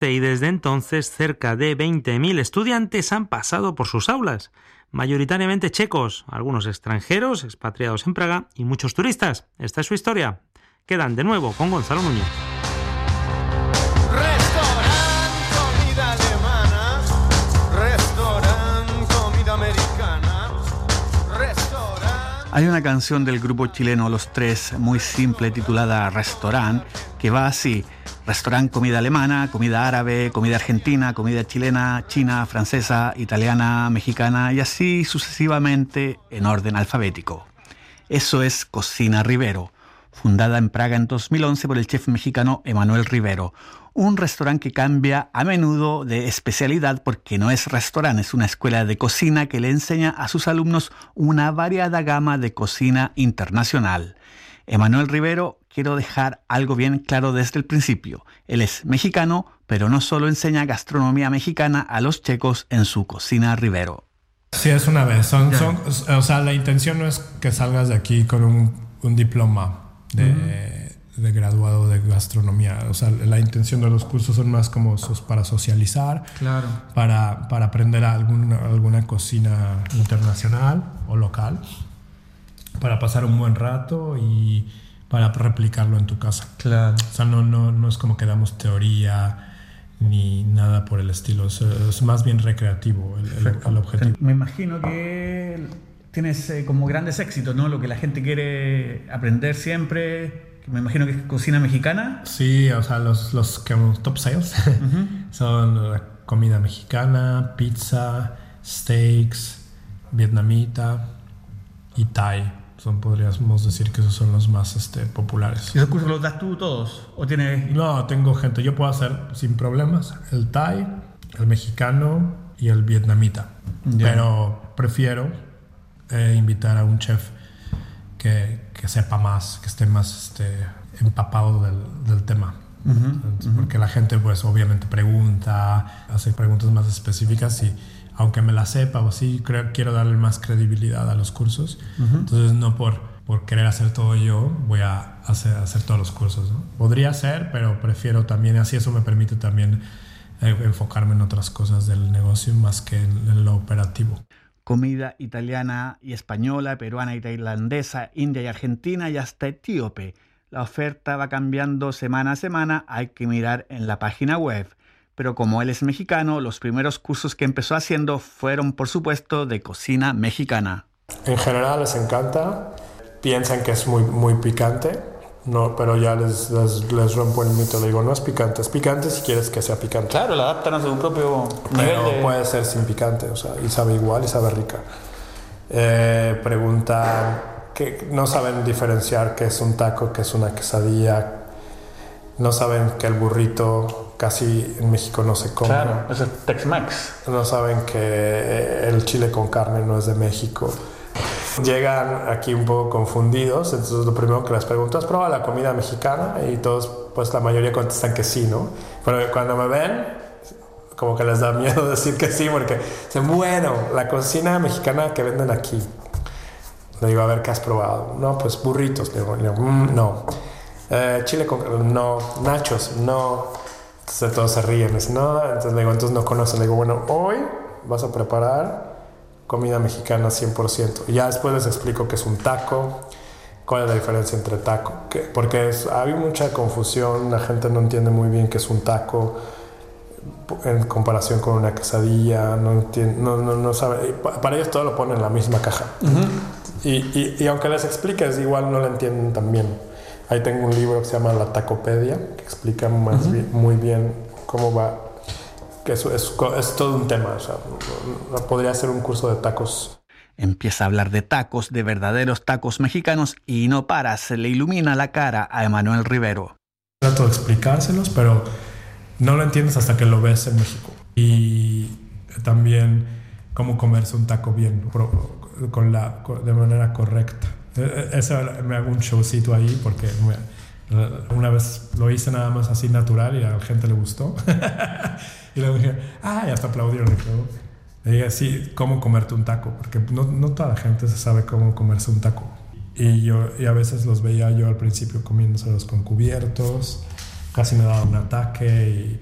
y desde entonces cerca de 20.000 estudiantes han pasado por sus aulas, mayoritariamente checos, algunos extranjeros, expatriados en Praga y muchos turistas. Esta es su historia. Quedan de nuevo con Gonzalo Núñez. Hay una canción del grupo chileno Los Tres, muy simple, titulada Restaurant, que va así: restaurant, comida alemana, comida árabe, comida argentina, comida chilena, china, francesa, italiana, mexicana y así sucesivamente en orden alfabético. Eso es Cocina Rivero, fundada en Praga en 2011 por el chef mexicano Emanuel Rivero. Un restaurante que cambia a menudo de especialidad porque no es restaurante, es una escuela de cocina que le enseña a sus alumnos una variada gama de cocina internacional. Emanuel Rivero, quiero dejar algo bien claro desde el principio. Él es mexicano, pero no solo enseña gastronomía mexicana a los checos en su Cocina Rivero. Sí, es una vez. O sea, la intención no es que salgas de aquí con un diploma de graduado de gastronomía. O sea, la intención de los cursos son más como para socializar, claro, para aprender alguna cocina internacional o local, para pasar un buen rato y para replicarlo en tu casa. Claro. O sea, no es como que damos teoría ni nada por el estilo. Es más bien recreativo el objetivo. Me imagino que tienes como grandes éxitos, ¿no? Lo que la gente quiere aprender siempre. Me imagino que es cocina mexicana. Sí, o sea, los top sales son comida mexicana, pizza, steaks, vietnamita y thai. Podríamos decir que esos son los más populares. ¿Y esos cursos los das tú todos? ¿O tienes...? No, tengo gente. Yo puedo hacer sin problemas el thai, el mexicano y el vietnamita. Yeah. Pero prefiero invitar a un chef que sepa más, que esté más empapado del tema. Porque la gente pues obviamente pregunta, hace preguntas más específicas y aunque me la sepa o así, quiero darle más credibilidad a los cursos. Entonces no por querer hacer todo yo voy a hacer todos los cursos, ¿no? Podría ser, pero prefiero también, así eso me permite también enfocarme en otras cosas del negocio más que en lo operativo. Comida italiana y española, peruana y tailandesa, india y argentina y hasta etíope. La oferta va cambiando semana a semana, hay que mirar en la página web. Pero como él es mexicano, los primeros cursos que empezó haciendo fueron, por supuesto, de cocina mexicana. En general les encanta, piensan que es muy, muy picante, no, pero ya les rompo el mito, le digo, no es picante si quieres que sea picante. Claro, lo adaptan a su propio nivel. Pero puede ser sin picante, o sea, y sabe igual y sabe rica. Preguntan, que no saben diferenciar qué es un taco, qué es una quesadilla, no saben que el burrito casi en México no se come. Claro, eso es Tex-Mex. No saben que el chile con carne no es de México. Llegan aquí un poco confundidos, entonces lo primero que les pregunto es: ¿prueba la comida mexicana? Y todos, pues la mayoría contestan que sí, ¿no? Pero cuando me ven, como que les da miedo decir que sí, porque dicen, bueno, la cocina mexicana que venden aquí. Le digo, a ver, ¿qué has probado? No, pues burritos. Le digo, no. Chile con... no. Nachos, no. Entonces todos se ríen, dicen, no. Entonces le digo, entonces no conocen. Le digo, bueno, hoy vas a preparar comida mexicana 100%. Y ya después les explico qué es un taco, cuál es la diferencia entre taco. Porque hay mucha confusión, la gente no entiende muy bien qué es un taco en comparación con una quesadilla, no sabe. Para ellos todo lo ponen en la misma caja. Y aunque les expliques, igual no lo entienden tan bien. Ahí tengo un libro que se llama La Tacopedia, que explica muy bien cómo va, que eso es todo un tema. O sea, podría ser un curso de tacos. Empieza a hablar de tacos, de verdaderos tacos mexicanos, y no para, se le ilumina la cara a Emanuel Rivero. Trato de explicárselos, pero no lo entiendes hasta que lo ves en México. Y también cómo comerse un taco bien, de manera correcta. Eso me hago un showcito ahí porque una vez lo hice nada más así natural y a la gente le gustó. Y luego dije, y hasta aplaudieron. Y dije, sí, cómo comerte un taco, porque no toda la gente se sabe cómo comerse un taco. Y a veces los veía yo al principio comiéndoselos con cubiertos, casi me daba un ataque y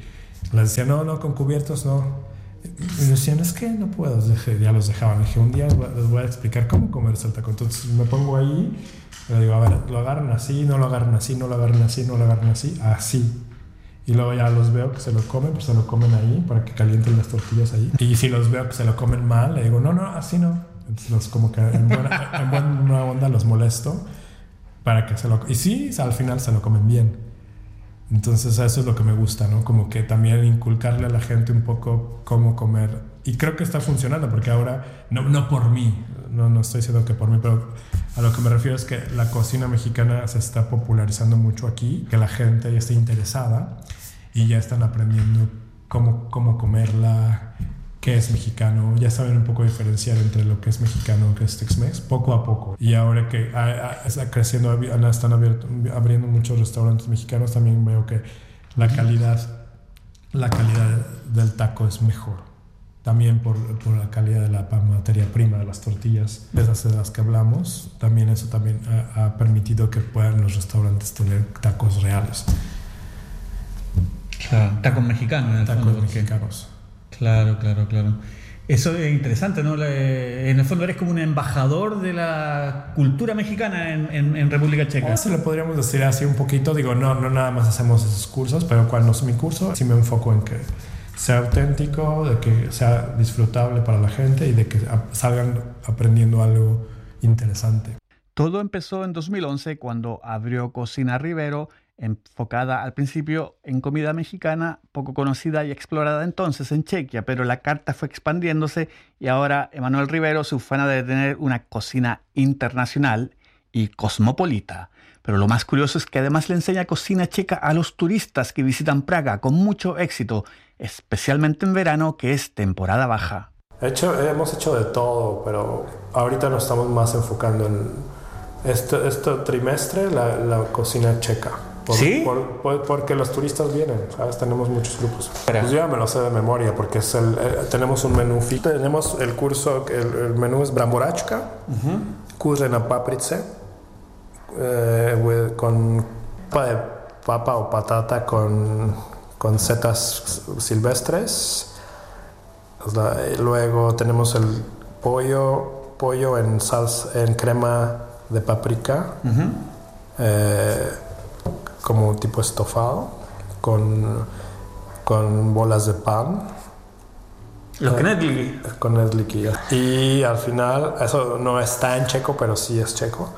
Les decía, no, con cubiertos no. Y decían, es que no puedo. Ya los dejaban. Dije, un día les voy a explicar cómo comerse el taco. Entonces me pongo ahí y le digo, a ver, lo agarran así, no lo agarran así, no lo agarran así, no lo agarran así, así. Y luego ya los veo que se lo comen, pues se lo comen ahí para que calienten las tortillas ahí. Y si los veo que se lo comen mal, le digo, no, así no. Entonces los como que en buena onda los molesto para que se lo... Y sí, al final se lo comen bien. Entonces eso es lo que me gusta, ¿no? Como que también inculcarle a la gente un poco cómo comer. Y creo que está funcionando porque ahora, no por mí, no estoy diciendo que por mí, pero a lo que me refiero es que la cocina mexicana se está popularizando mucho aquí, que la gente ya está interesada y ya están aprendiendo cómo comerla, qué es mexicano, ya saben un poco diferenciar entre lo que es mexicano y lo que es Tex-Mex, poco a poco. Y ahora que está creciendo, están abriendo muchos restaurantes mexicanos, también veo que la calidad del taco es mejor. También por la calidad de la materia prima, de las tortillas, esas de las que hablamos, también eso también ha permitido que puedan los restaurantes tener tacos reales. Claro, tacos mexicanos en el tacos fondo. Mexicanos. Claro. Eso es interesante, ¿no? En el fondo eres como un embajador de la cultura mexicana en República Checa. Se lo podríamos decir así un poquito. Digo, no nada más hacemos esos cursos, pero cuando es mi curso sí me enfoco en que sea auténtico, de que sea disfrutable para la gente y de que salgan aprendiendo algo interesante. Todo empezó en 2011 cuando abrió Cocina Rivero, enfocada al principio en comida mexicana, poco conocida y explorada entonces en Chequia, pero la carta fue expandiéndose y ahora Emanuel Rivero se ufana de tener una cocina internacional y cosmopolita. Pero lo más curioso es que además le enseña cocina checa a los turistas que visitan Praga con mucho éxito, especialmente en verano, que es temporada baja. Hemos hecho de todo, pero ahorita nos estamos más enfocando en este trimestre la cocina checa. ¿Sí? Porque los turistas vienen, ¿sabes? Tenemos muchos grupos. Pues yo ya me lo sé de memoria porque tenemos un menú fijo. Tenemos el curso, el menú es bramboračka, kurze na paprice, con papa o patata con setas silvestres. Luego tenemos el pollo en salsa, en crema de paprika. Como tipo estofado con bolas de pan con knedlíky. Y al final, eso no está en checo, pero sí es checo,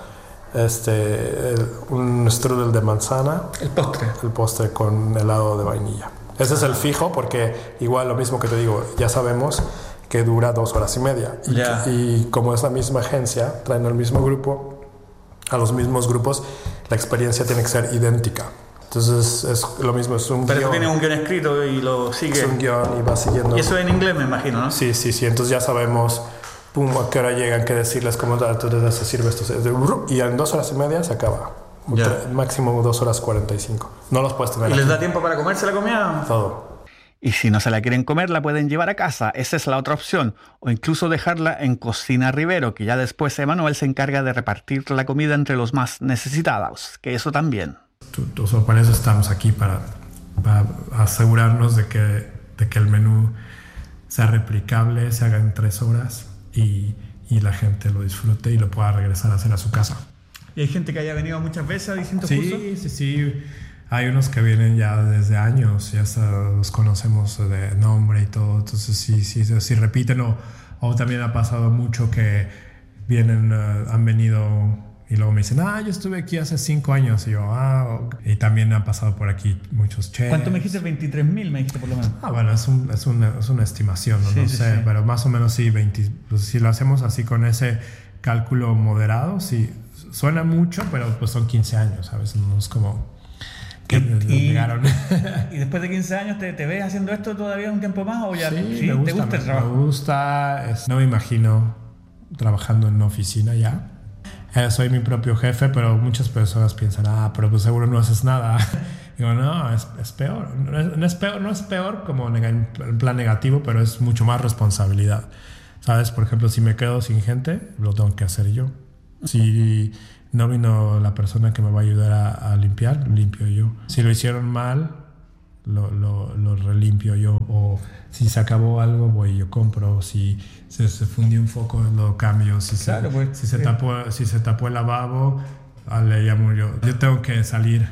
un strudel de manzana, el postre con helado de vainilla. Ese es el fijo, porque igual lo mismo que te digo, ya sabemos que dura 2 horas y media y como es la misma agencia, traen al mismo grupo, a los mismos grupos, la experiencia tiene que ser idéntica. Entonces es lo mismo, es un guión. Pero tiene un guión escrito y lo sigue. Es un guión y va siguiendo. Y eso en inglés me imagino, ¿no? Sí. Entonces ya sabemos, a qué hora llegan, qué decirles, cómo se sirve esto. Y en 2 horas y media se acaba. Máximo 2 horas 45. No los puedes tener. ¿Y les da tiempo para comerse la comida? Todo. Y si no se la quieren comer, la pueden llevar a casa. Esa es la otra opción. O incluso dejarla en Cocina Rivero, que ya después Emanuel se encarga de repartir la comida entre los más necesitados. Que eso también. Por eso estamos aquí, para asegurarnos de que el menú sea replicable, se haga en 3 horas y la gente lo disfrute y lo pueda regresar a hacer a su casa. ¿Y hay gente que haya venido muchas veces a distintos cursos? Sí. Hay unos que vienen ya desde años, ya los conocemos de nombre y todo, entonces sí repiten, o también ha pasado mucho que vienen, han venido y luego me dicen, yo estuve aquí hace 5 años, y yo, y también han pasado por aquí muchos chefs. ¿Cuánto me dijiste? 23,000 me dijiste por lo menos. Bueno, es una estimación, no sé, pero más o menos sí, pues si lo hacemos así con ese cálculo moderado, sí, suena mucho, pero pues son 15 años, ¿sabes? No es como... Y después de 15 años, ¿te ves haciendo esto todavía un tiempo más? ¿O ya sí, me gusta, ¿te gusta el trabajo? Me gusta, no me imagino trabajando en una oficina ya. Soy mi propio jefe, pero muchas personas piensan, pero pues seguro no haces nada. Digo, no, es peor. No es peor como en plan negativo, pero es mucho más responsabilidad. ¿Sabes? Por ejemplo, si me quedo sin gente, lo tengo que hacer yo. Si no vino la persona que me va a ayudar a limpiar, limpio yo. Si lo hicieron mal, lo relimpio yo, o si se acabó algo, voy yo compro, si se fundió un foco, lo cambio, si se tapó el lavabo, le llamo yo. Yo tengo que salir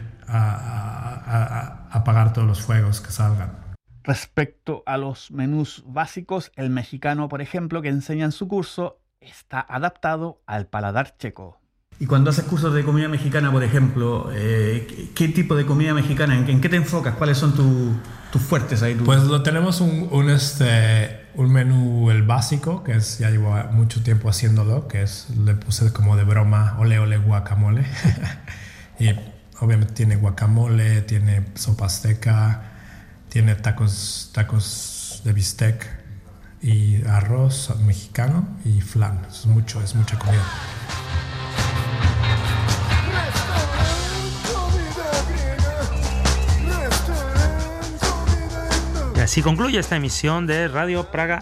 a apagar todos los fuegos que salgan. Respecto a los menús básicos, el mexicano, por ejemplo, que enseña en su curso, está adaptado al paladar checo. Y cuando haces cursos de comida mexicana, por ejemplo, ¿qué tipo de comida mexicana? ¿En qué te enfocas? ¿Cuáles son tus fuertes ahí? Pues tenemos un menú, el básico, que es, ya llevo mucho tiempo haciéndolo, que es, le puse como de broma, ole ole guacamole. Y obviamente tiene guacamole, tiene sopa azteca, tiene tacos de bistec y arroz mexicano y flan. Es mucha comida. Y así concluye esta emisión de Radio Praga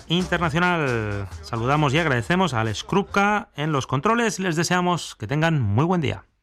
Internacional. Saludamos y agradecemos a Alex Krupka en los controles y les deseamos que tengan muy buen día.